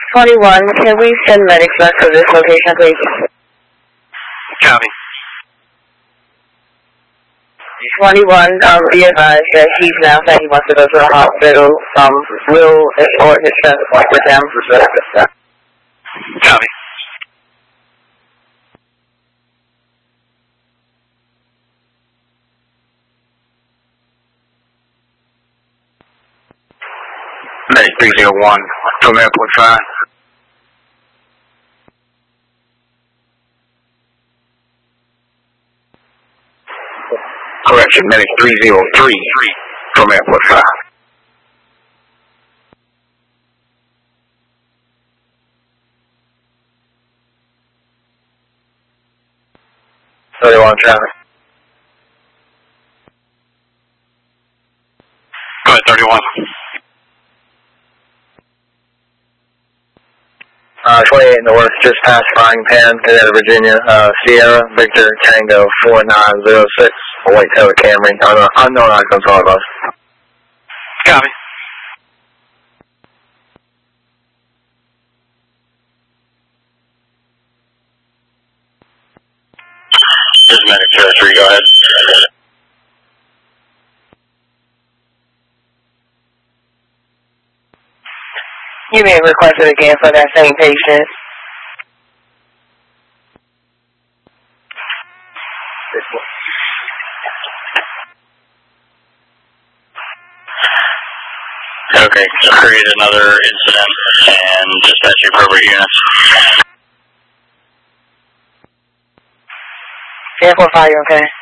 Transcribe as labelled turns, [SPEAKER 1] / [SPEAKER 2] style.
[SPEAKER 1] 21, can we send medics back to this location, please?
[SPEAKER 2] Copy.
[SPEAKER 1] 21, be advised that he's now saying he wants to go to the hospital. We'll escort his transport with him.
[SPEAKER 2] Copy. Medic 301 from Airport 5. Correction, Medic 303 from Airport 5. Traffic. Go ahead, 31.
[SPEAKER 3] 28 north, just past Frying Pan, headed out of Virginia. Sierra, Victor, Tango, 4906, a white Taylor Camry, unknown items on us.
[SPEAKER 2] Copy. This is Medic 03, go ahead.
[SPEAKER 1] You may request it again for that same patient.
[SPEAKER 2] Okay, so create another incident and dispatch the appropriate units.
[SPEAKER 1] Airport 5, you okay?